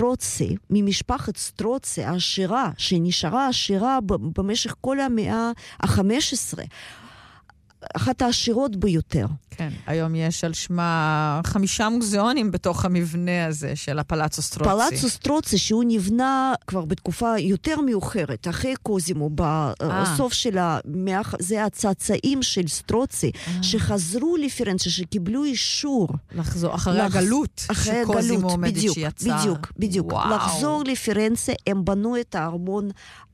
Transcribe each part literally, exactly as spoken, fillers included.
סטרוצי, ממשפחת סטרוצי העשירה, שנשארה עשירה במשך כל המאה ה-חמש עשרה. אחת העשירות ביותר. כן, היום יש על שמה חמישה מוזיאונים בתוך המבנה הזה של הפלאצו סטרוצי. פלאצו סטרוצי, שהוא נבנה כבר בתקופה יותר מאוחרת, אחרי קוזימו, בסוף של המאה, זה הצאצאים של סטרוצי, שחזרו לפירנצה, שקיבלו אישור. לחזור, אחרי הגלות, שקוזימו מדיצ'י יצא. בדיוק, בדיוק. לחזור לפירנצה, הם בנו את הארמון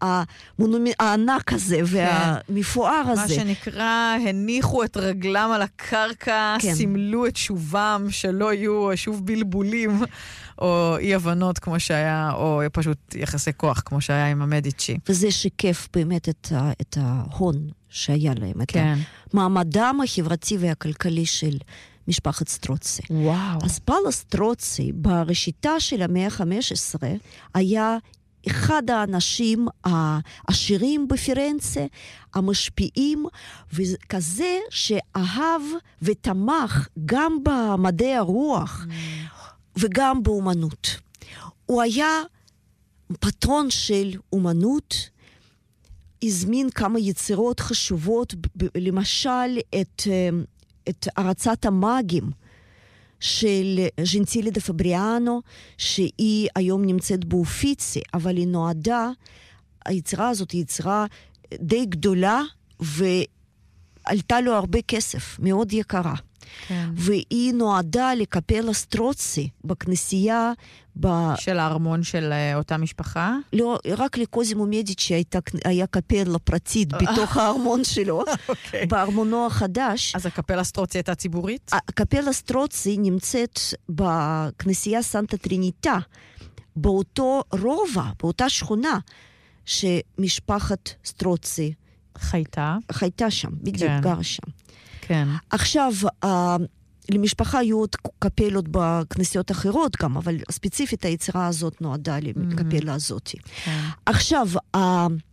הענק הזה, והמפואר הזה. מה שנקרא, הניחו את רגלם על הקרקע, כן. סימלו את שובם, שלא יהיו שוב בלבולים, או אי הבנות כמו שהיה, או פשוט יחסי כוח כמו שהיה עם המדיצ'י. וזה שיקף באמת את, ה, את ההון שהיה להם, את כן. מעמדם החברתי והכלכלי של משפחת סטרוצי. וואו. אז פאולו סטרוצי, בראשיתה של המאה ה-חמש עשרה, היה אחד האנשים העשירים בפירנצה, המשפיעים, וכזה שאהב ותמך גם במדעי הרוח mm. וגם באומנות. הוא היה פטרון של אומנות, הזמין כמה יצירות חשובות, למשל את, את ארצת המאגים, של ג'נטילי דה פבריאנו, שהיא היום נמצאת באופיצי, אבל היא נועדה, היצירה הזאת היא יצירה די גדולה, ועלתה לו הרבה כסף, מאוד יקרה. כן. והיא נועדה לקפלה סטרוצי בכנסייה, ב... של הארמון של אותה משפחה? לא, רק לקוזימו מדיצ'י הייתה, היה קפלה פרטית בתוך הארמון שלו, okay. בארמונו החדש. אז הקפלה סטרוצי הייתה ציבורית? הקפלה סטרוצי נמצאת בכנסייה סנטה טריניטה, באותו רובע, באותה שכונה, שמשפחת סטרוצי חייתה. חייתה שם, בדיוק, כן. גרה שם. כן. עכשיו, למשפחה היו עוד קפלות בכנסיות אחרות גם, אבל ספציפית היצירה הזאת נועדה לקפלה הזאת. עכשיו,